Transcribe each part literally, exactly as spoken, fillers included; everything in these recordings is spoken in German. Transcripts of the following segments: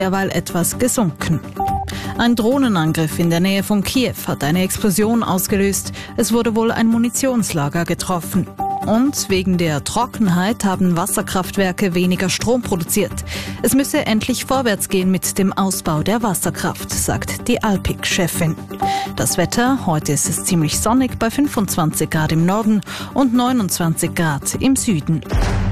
derweil etwas gesunken. Ein Drohnenangriff in der Nähe von Kiew hat eine Explosion ausgelöst. Es wurde wohl ein Munitionslager getroffen. Und wegen der Trockenheit haben Wasserkraftwerke weniger Strom produziert. Es müsse endlich vorwärts gehen mit dem Ausbau der Wasserkraft, sagt die Alpiq-Chefin. Das Wetter: Heute ist es ziemlich sonnig bei fünfundzwanzig Grad im Norden und neunundzwanzig Grad im Süden.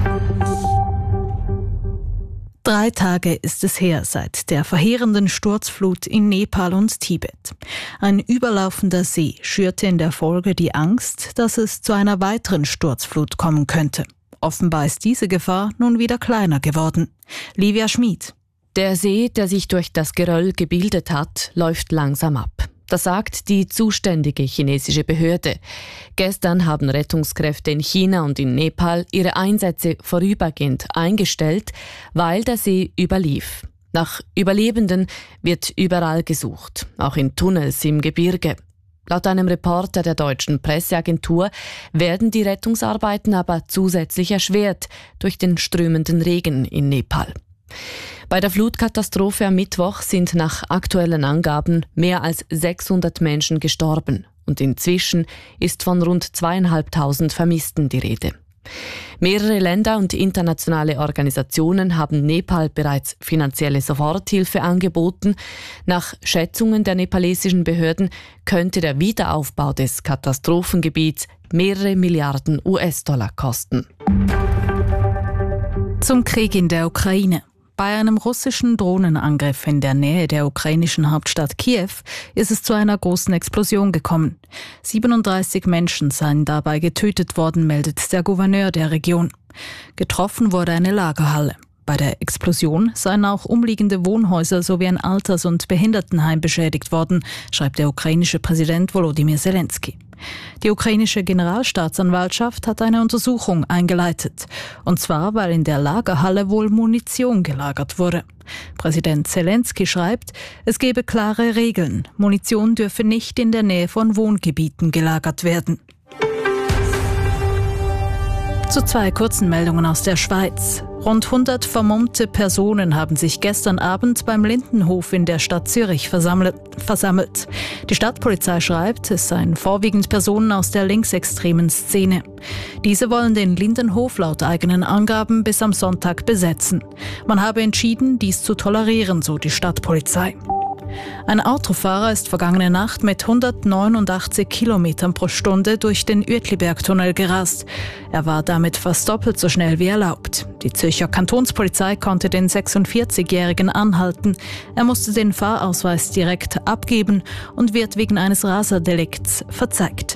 Drei Tage ist es her seit der verheerenden Sturzflut in Nepal und Tibet. Ein überlaufender See schürte in der Folge die Angst, dass es zu einer weiteren Sturzflut kommen könnte. Offenbar ist diese Gefahr nun wieder kleiner geworden. Livia Schmid. Der See, der sich durch das Geröll gebildet hat, läuft langsam ab. Das sagt die zuständige chinesische Behörde. Gestern haben Rettungskräfte in China und in Nepal ihre Einsätze vorübergehend eingestellt, weil der See überlief. Nach Überlebenden wird überall gesucht, auch in Tunnels im Gebirge. Laut einem Reporter der deutschen Presseagentur werden die Rettungsarbeiten aber zusätzlich erschwert durch den strömenden Regen in Nepal. Bei der Flutkatastrophe am Mittwoch sind nach aktuellen Angaben mehr als sechshundert Menschen gestorben und inzwischen ist von rund zweieinhalbtausend Vermissten die Rede. Mehrere Länder und internationale Organisationen haben Nepal bereits finanzielle Soforthilfe angeboten. Nach Schätzungen der nepalesischen Behörden könnte der Wiederaufbau des Katastrophengebiets mehrere Milliarden U S-Dollar kosten. Zum Krieg in der Ukraine. Bei einem russischen Drohnenangriff in der Nähe der ukrainischen Hauptstadt Kiew ist es zu einer großen Explosion gekommen. siebenunddreißig Menschen seien dabei getötet worden, meldet der Gouverneur der Region. Getroffen wurde eine Lagerhalle. Bei der Explosion seien auch umliegende Wohnhäuser sowie ein Alters- und Behindertenheim beschädigt worden, schreibt der ukrainische Präsident Volodymyr Zelensky. Die ukrainische Generalstaatsanwaltschaft hat eine Untersuchung eingeleitet. Und zwar, weil in der Lagerhalle wohl Munition gelagert wurde. Präsident Zelensky schreibt, es gebe klare Regeln. Munition dürfe nicht in der Nähe von Wohngebieten gelagert werden. Zu zwei kurzen Meldungen aus der Schweiz. Rund hundert vermummte Personen haben sich gestern Abend beim Lindenhof in der Stadt Zürich versammelt. Die Stadtpolizei schreibt, es seien vorwiegend Personen aus der linksextremen Szene. Diese wollen den Lindenhof laut eigenen Angaben bis am Sonntag besetzen. Man habe entschieden, dies zu tolerieren, so die Stadtpolizei. Ein Autofahrer ist vergangene Nacht mit hundertneunundachtzig Kilometern pro Stunde durch den Uetlibergtunnel gerast. Er war damit fast doppelt so schnell wie erlaubt. Die Zürcher Kantonspolizei konnte den sechsundvierzigjährigen anhalten. Er musste den Fahrausweis direkt abgeben und wird wegen eines Raserdelikts verzeigt.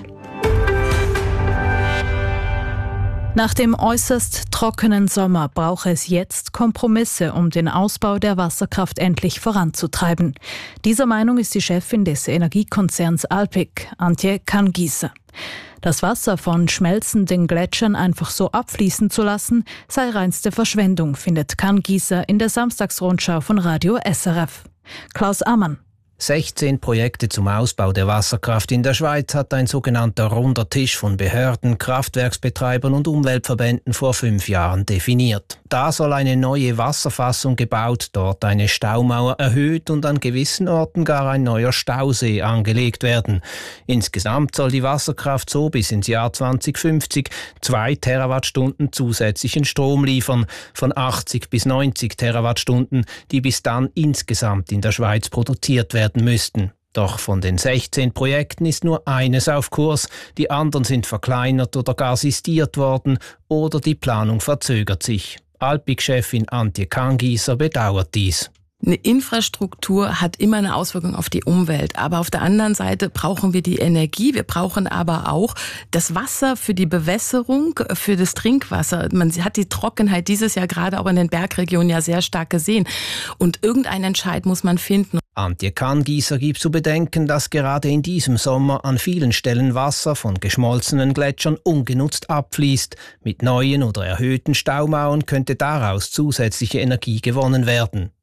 Nach dem äußerst trockenen Sommer brauche es jetzt Kompromisse, um den Ausbau der Wasserkraft endlich voranzutreiben. Dieser Meinung ist die Chefin des Energiekonzerns Alpiq, Antje Kangieser. Das Wasser von schmelzenden Gletschern einfach so abfließen zu lassen, sei reinste Verschwendung, findet Kangieser in der Samstagsrundschau von Radio S R F. Klaus Ammann. sechzehn Projekte zum Ausbau der Wasserkraft in der Schweiz hat ein sogenannter runder Tisch von Behörden, Kraftwerksbetreibern und Umweltverbänden vor fünf Jahren definiert. Da soll eine neue Wasserfassung gebaut, dort eine Staumauer erhöht und an gewissen Orten gar ein neuer Stausee angelegt werden. Insgesamt soll die Wasserkraft so bis ins Jahr zweitausendfünfzig zwei Terawattstunden zusätzlichen Strom liefern, von achtzig bis neunzig Terawattstunden, die bis dann insgesamt in der Schweiz produziert werden müssten. Doch von den sechzehn Projekten ist nur eines auf Kurs, die anderen sind verkleinert oder gar sistiert worden oder die Planung verzögert sich. Alpiq-Chefin Antje Kangieser bedauert dies. Eine Infrastruktur hat immer eine Auswirkung auf die Umwelt. Aber auf der anderen Seite brauchen wir die Energie. Wir brauchen aber auch das Wasser für die Bewässerung, für das Trinkwasser. Man hat die Trockenheit dieses Jahr gerade auch in den Bergregionen ja sehr stark gesehen. Und irgendeinen Entscheid muss man finden. Antje Kangieser gibt zu bedenken, dass gerade in diesem Sommer an vielen Stellen Wasser von geschmolzenen Gletschern ungenutzt abfließt. Mit neuen oder erhöhten Staumauern könnte daraus zusätzliche Energie gewonnen werden.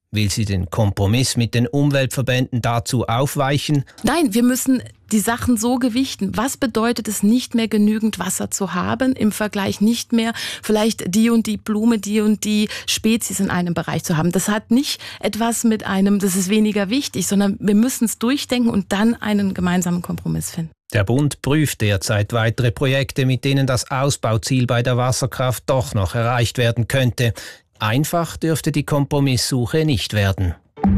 Will sie den Kompromiss mit den Umweltverbänden dazu aufweichen? Nein, wir müssen die Sachen so gewichten. Was bedeutet es, nicht mehr genügend Wasser zu haben, im Vergleich nicht mehr vielleicht die und die Blume, die und die Spezies in einem Bereich zu haben? Das hat nicht etwas mit einem, das ist weniger wichtig, sondern wir müssen es durchdenken und dann einen gemeinsamen Kompromiss finden. Der Bund prüft derzeit weitere Projekte, mit denen das Ausbauziel bei der Wasserkraft doch noch erreicht werden könnte. Einfach dürfte die Kompromisssuche nicht werden.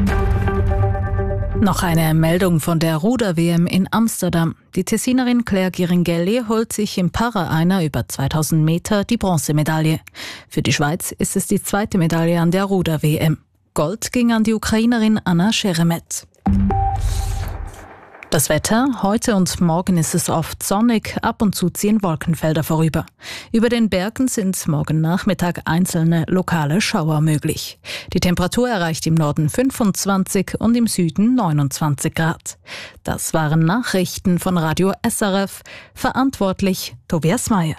Noch eine Meldung von der Ruder-W M in Amsterdam. Die Tessinerin Claire Giringelli holt sich im Para-Einer über zweitausend Meter die Bronzemedaille. Für die Schweiz ist es die zweite Medaille an der Ruder-W M. Gold ging an die Ukrainerin Anna Scheremet. Das Wetter: Heute und morgen ist es oft sonnig, ab und zu ziehen Wolkenfelder vorüber. Über den Bergen sind morgen Nachmittag einzelne lokale Schauer möglich. Die Temperatur erreicht im Norden fünfundzwanzig und im Süden neunundzwanzig Grad. Das waren Nachrichten von Radio S R F. Verantwortlich Tobias Meyer.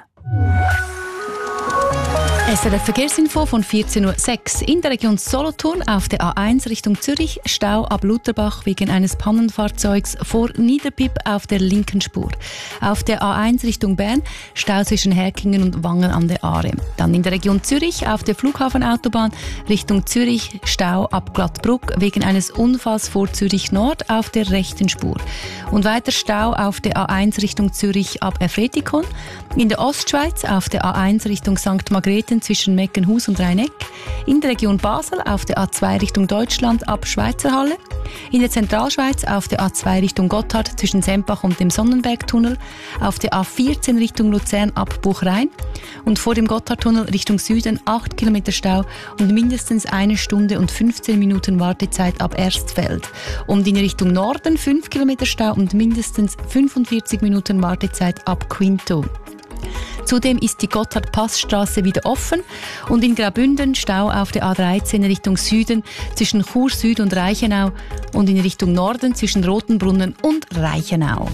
S R F-Verkehrsinfo von vierzehn Uhr sechs. In der Region Solothurn auf der A eins Richtung Zürich Stau ab Lutherbach wegen eines Pannenfahrzeugs vor Niederpipp auf der linken Spur. Auf der A eins Richtung Bern Stau zwischen Herkingen und Wangen an der Aare. Dann in der Region Zürich auf der Flughafenautobahn Richtung Zürich Stau ab Glattbruck wegen eines Unfalls vor Zürich Nord auf der rechten Spur. Und weiter Stau auf der A eins Richtung Zürich ab Efretikon. In der Ostschweiz auf der A eins Richtung Sankt Margrethen zwischen Meckenhus und Rheineck. In der Region Basel auf der A zwei Richtung Deutschland ab Schweizerhalle. In der Zentralschweiz auf der A zwei Richtung Gotthard zwischen Sempach und dem Sonnenbergtunnel. Auf der A vierzehn Richtung Luzern ab Buchrein. Und vor dem Gotthardtunnel Richtung Süden acht Kilometer Stau und mindestens eine Stunde und fünfzehn Minuten Wartezeit ab Erstfeld. Und in Richtung Norden fünf Kilometer Stau und mindestens fünfundvierzig Minuten Wartezeit ab Quinto. Zudem ist die Gotthard-Passstraße wieder offen und in Graubünden Stau auf der A dreizehn Richtung Süden zwischen Chur Süd und Reichenau und in Richtung Norden zwischen Rotenbrunnen und Reichenau.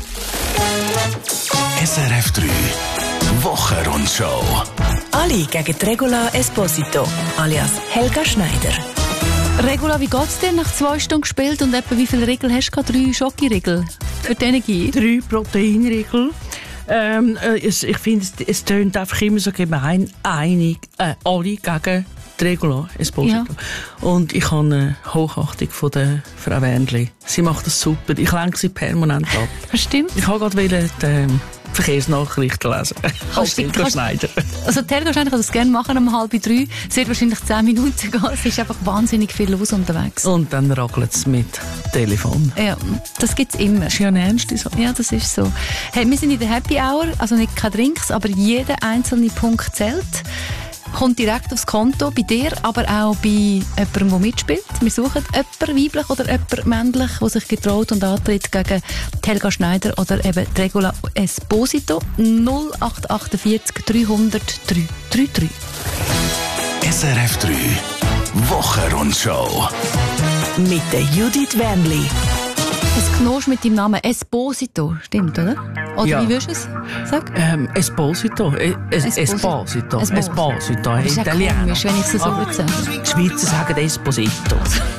S R F drei Wochenrundschau. Ali gegen Regula Esposito, alias Helga Schneider. Regula, wie geht's dir nach zwei Stunden gespielt und etwa wie viele Riegel hast du gehabt? Drei Schokoriegel für die Energie? Drei Proteinriegel. Ähm, es, ich finde, es, es tönt einfach immer so gemein, einig, äh, alle gegen die Regula Esposito. Ja. Und ich habe eine Hochachtung von der Frau Wernli. Sie macht das super. Ich lenke sie permanent ab. Das stimmt. Ich wollte gerade die ähm, Verkehrsnachrichten lesen. Als Helga Schneider. Also die Helga Schneider kann das gerne machen um halb drei. Es wird wahrscheinlich zehn Minuten gehen. Es ist einfach wahnsinnig viel los unterwegs. Und dann ragelt es mit Telefon. Ja, das gibt es immer. Das ist ja eine ernste Sache. Ja, das ist so. Hey, wir sind in der Happy Hour, also nicht keine Drinks, aber jeder einzelne Punkt zählt. Kommt direkt aufs Konto, bei dir, aber auch bei jemandem, der mitspielt. Wir suchen jemanden weiblich oder jemanden männlich, der sich getraut und antritt gegen Helga Schneider oder eben Regula Esposito. null acht vier acht dreihundert drei drei drei. S R F drei Wochenrundschau. Mit der Judith Wernli. Es knurrt mit dem Namen Esposito, stimmt, oder? Oder ja. Wie würdest du es sagen? Ähm, Esposito. Es, Esposito. Esposito. Esposito. Das ist ja komisch, wenn ich es so würde sagen. Die Schweizer sagen Esposito.